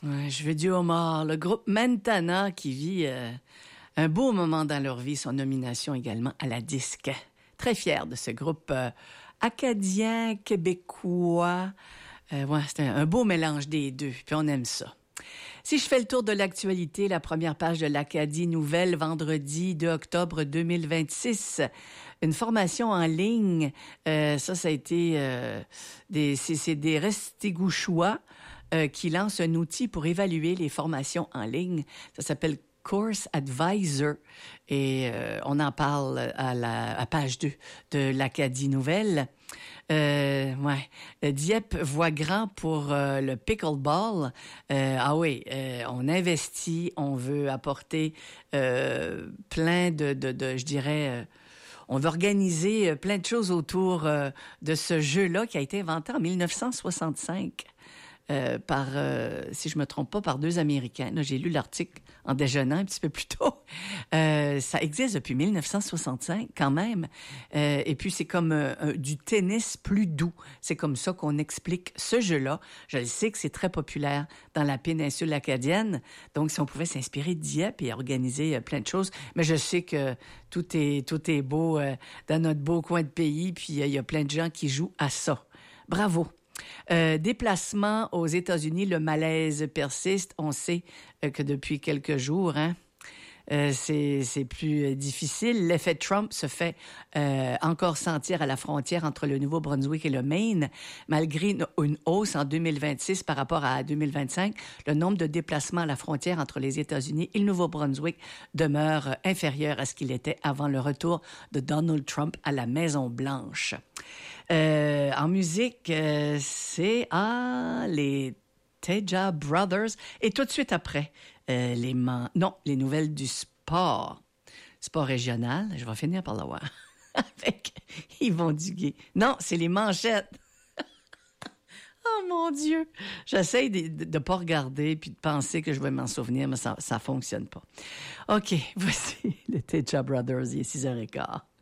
Ouais, je veux du homard. Le groupe Mentana qui vit un beau moment dans leur vie, son nomination également à la disque. Très fier de ce groupe acadien, québécois. Ouais, c'est un beau mélange des deux, puis on aime ça. Si je fais le tour de l'actualité, la première page de l'Acadie Nouvelle, vendredi 2 octobre 2026, une formation en ligne, ça a été c'est des Restigouchois qui lancent un outil pour évaluer les formations en ligne. Ça s'appelle Course Advisor et on en parle à page 2 de l'Acadie Nouvelle. Dieppe voit grand pour le pickleball. On investit, on veut apporter plein de je dirais... on veut organiser plein de choses autour de ce jeu-là qui a été inventé en 1965. Par, si je me trompe pas, par deux Américains. Là, j'ai lu l'article en déjeunant un petit peu plus tôt. Ça existe depuis 1965 quand même. Et puis, c'est comme du tennis plus doux. C'est comme ça qu'on explique ce jeu-là. Je le sais que c'est très populaire dans la péninsule acadienne. Donc, si on pouvait s'inspirer de Dieppe et organiser plein de choses. Mais je sais que tout est beau dans notre beau coin de pays. Puis, il y a plein de gens qui jouent à ça. Bravo! Déplacement aux États-Unis, le malaise persiste. On sait que depuis quelques jours, c'est plus difficile. L'effet Trump se fait encore sentir à la frontière entre le Nouveau-Brunswick et le Maine. Malgré une hausse en 2026 par rapport à 2025, le nombre de déplacements à la frontière entre les États-Unis et le Nouveau-Brunswick demeure inférieur à ce qu'il était avant le retour de Donald Trump à la Maison-Blanche. En musique, c'est les Teja Brothers. Et tout de suite après, les nouvelles du sport. Sport régional, je vais finir par l'avoir. Avec Yvon Duguay. Non, c'est les manchettes. Oh mon Dieu! J'essaye de pas regarder puis de penser que je vais m'en souvenir, mais ça fonctionne pas. OK, voici les Teja Brothers, il est 6h15.